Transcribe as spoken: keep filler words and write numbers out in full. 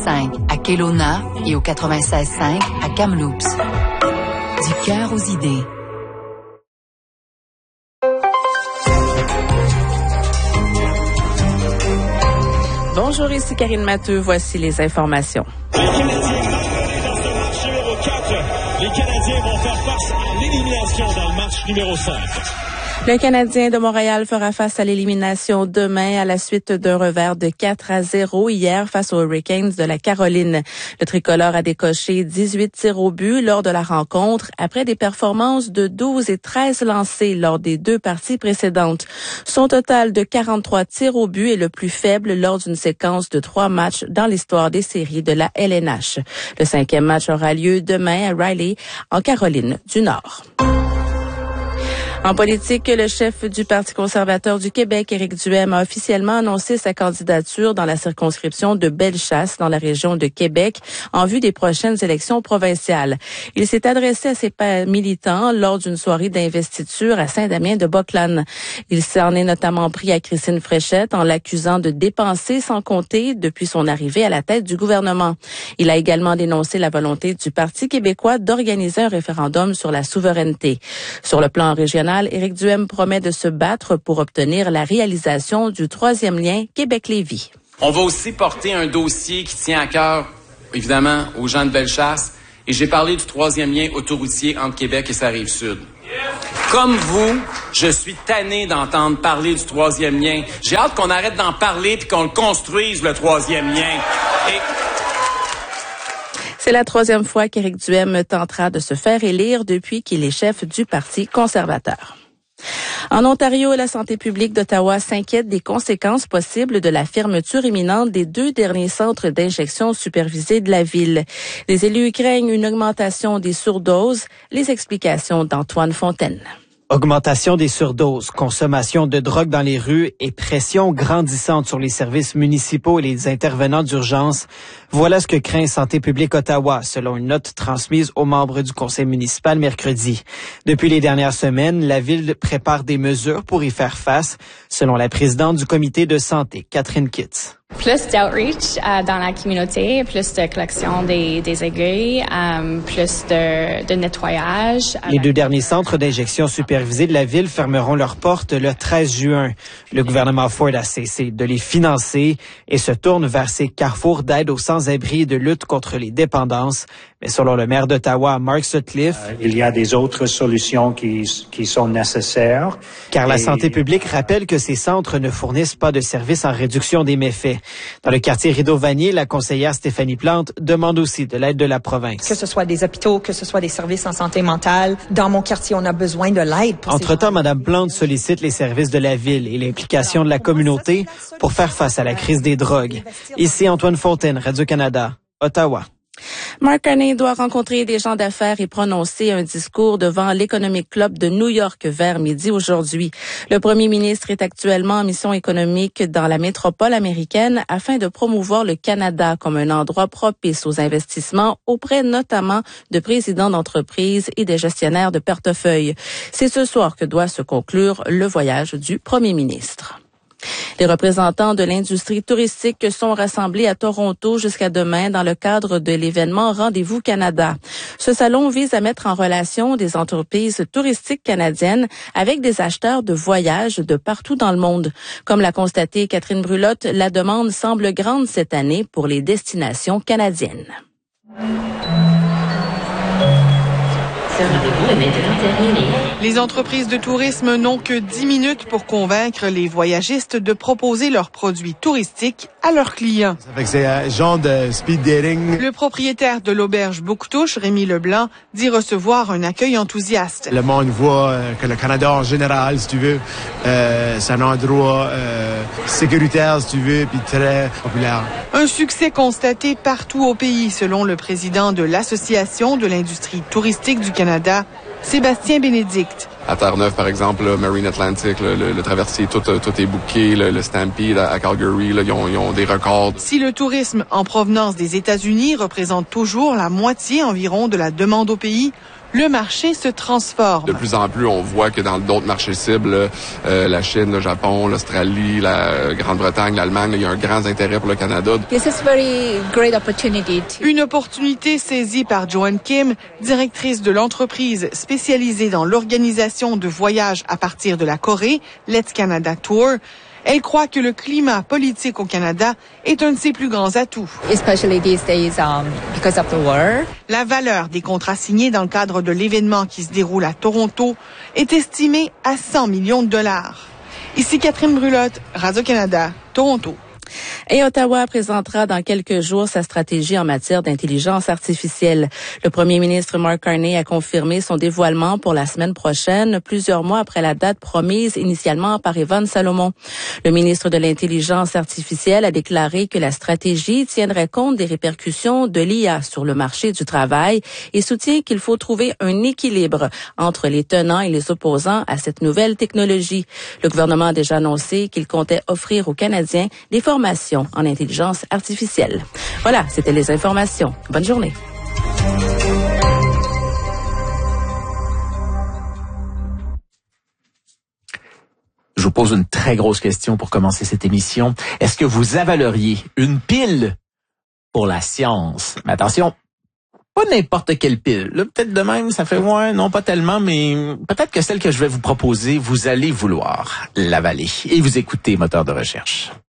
cinq à Kelowna et au quatre-vingt-seize cinq à Kamloops. Du cœur aux idées. Bonjour, ici Karine Matteux. Voici les informations. Les Canadiens dans ce match numéro quatre. Les Canadiens vont faire face à l'élimination dans le match numéro cinq. Le Canadien de Montréal fera face à l'élimination demain à la suite d'un revers de quatre à zéro hier face aux Hurricanes de la Caroline. Le tricolore a décoché dix-huit tirs au but lors de la rencontre après des performances de douze et treize lancés lors des deux parties précédentes. Son total de quarante-trois tirs au but est le plus faible lors d'une séquence de trois matchs dans l'histoire des séries de la L N H. Le cinquième match aura lieu demain à Raleigh, en Caroline du Nord. En politique, le chef du Parti conservateur du Québec, Éric Duhaime, a officiellement annoncé sa candidature dans la circonscription de Bellechasse, dans la région de Québec, en vue des prochaines élections provinciales. Il s'est adressé à ses militants lors d'une soirée d'investiture à Saint-Damien-de-Boclane. Il s'en est notamment pris à Christine Fréchette en l'accusant de dépenser sans compter depuis son arrivée à la tête du gouvernement. Il a également dénoncé la volonté du Parti québécois d'organiser un référendum sur la souveraineté. Sur le plan régional, Éric Duhaime promet de se battre pour obtenir la réalisation du troisième lien Québec-Lévis. On va aussi porter un dossier qui tient à cœur, évidemment, aux gens de Bellechasse. Et j'ai parlé du troisième lien autoroutier entre Québec et sa Rive-Sud. Comme vous, je suis tanné d'entendre parler du troisième lien. J'ai hâte qu'on arrête d'en parler puis qu'on le construise, le troisième lien. Et... C'est la troisième fois qu'Éric Duhaime tentera de se faire élire depuis qu'il est chef du Parti conservateur. En Ontario, la santé publique d'Ottawa s'inquiète des conséquences possibles de la fermeture imminente des deux derniers centres d'injection supervisés de la ville. Les élus craignent une augmentation des surdoses. Les explications d'Antoine Fontaine. Augmentation des surdoses, consommation de drogue dans les rues et pression grandissante sur les services municipaux et les intervenants d'urgence. Voilà ce que craint Santé publique Ottawa, selon une note transmise aux membres du conseil municipal mercredi. Depuis les dernières semaines, la ville prépare des mesures pour y faire face, selon la présidente du comité de santé, Catherine Kitts. Plus d'outreach euh, dans la communauté, plus de collection des, des aiguilles, euh, plus de, de nettoyage. Les deux derniers centres d'injection supervisés de la ville fermeront leurs portes le treize juin. Le gouvernement Ford a cessé de les financer et se tourne vers ses carrefours d'aide aux sans-abri et de lutte contre les dépendances. Mais selon le maire d'Ottawa, Mark Sutcliffe, euh, il y a des autres solutions qui, qui sont nécessaires. Car la santé publique rappelle que ces centres ne fournissent pas de services en réduction des méfaits. Dans le quartier Rideau-Vanier, la conseillère Stéphanie Plante demande aussi de l'aide de la province. Que ce soit des hôpitaux, que ce soit des services en santé mentale, dans mon quartier, on a besoin de l'aide. Entre-temps, Mme Plante sollicite les services de la ville et l'implication de la communauté pour faire face à la crise des drogues. Ici, Antoine Fontaine, Radio-Canada, Ottawa. Mark Carney doit rencontrer des gens d'affaires et prononcer un discours devant l'Economic Club de New York vers midi aujourd'hui. Le premier ministre est actuellement en mission économique dans la métropole américaine afin de promouvoir le Canada comme un endroit propice aux investissements auprès notamment de présidents d'entreprises et des gestionnaires de portefeuille. C'est ce soir que doit se conclure le voyage du premier ministre. Les représentants de l'industrie touristique sont rassemblés à Toronto jusqu'à demain dans le cadre de l'événement Rendez-vous Canada. Ce salon vise à mettre en relation des entreprises touristiques canadiennes avec des acheteurs de voyages de partout dans le monde. Comme l'a constaté Catherine Brulotte, la demande semble grande cette année pour les destinations canadiennes. Ce rendez-vous est maintenant terminé. Les entreprises de tourisme n'ont que dix minutes pour convaincre les voyagistes de proposer leurs produits touristiques à leurs clients. Ça fait que c'est un genre de speed dating. Le propriétaire de l'auberge Bouctouche, Rémi Leblanc, dit recevoir un accueil enthousiaste. Le monde voit euh, que le Canada en général, si tu veux, euh, c'est un endroit euh, sécuritaire, si tu veux, puis très populaire. Un succès constaté partout au pays, selon le président de l'Association de l'industrie touristique du Canada, Sébastien Bénédicte. À Terre-Neuve, par exemple, là, Marine Atlantic, là, le, le traversier, tout, tout est booké. Le, le Stampede à, à Calgary, là, ils, ont, ils ont des records. Si le tourisme en provenance des États-Unis représente toujours la moitié environ de la demande au pays, le marché se transforme. De plus en plus, on voit que dans d'autres marchés cibles, euh, la Chine, le Japon, l'Australie, la Grande-Bretagne, l'Allemagne, il y a un grand intérêt pour le Canada. This is very great opportunity. Une opportunité saisie par Joanne Kim, directrice de l'entreprise spécialisée dans l'organisation de voyages à partir de la Corée, Let's Canada Tour. Elle croit que le climat politique au Canada est un de ses plus grands atouts. Especially these days, um, because of the war. La valeur des contrats signés dans le cadre de l'événement qui se déroule à Toronto est estimée à cent millions de dollars. Ici Catherine Brulotte, Radio-Canada, Toronto. Et Ottawa présentera dans quelques jours sa stratégie en matière d'intelligence artificielle. Le premier ministre Mark Carney a confirmé son dévoilement pour la semaine prochaine, plusieurs mois après la date promise initialement par Yvonne Salomon. Le ministre de l'Intelligence artificielle a déclaré que la stratégie tiendrait compte des répercussions de l'I A sur le marché du travail et soutient qu'il faut trouver un équilibre entre les tenants et les opposants à cette nouvelle technologie. Le gouvernement a déjà annoncé qu'il comptait offrir aux Canadiens des formations en intelligence artificielle. Voilà, c'était les informations. Bonne journée. Je vous pose une très grosse question pour commencer cette émission. Est-ce que vous avaleriez une pile pour la science? Mais attention, pas n'importe quelle pile. Là, peut-être de même, ça fait ouais, non pas tellement, mais peut-être que celle que je vais vous proposer, vous allez vouloir l'avaler. Et vous écoutez Moteur de recherche.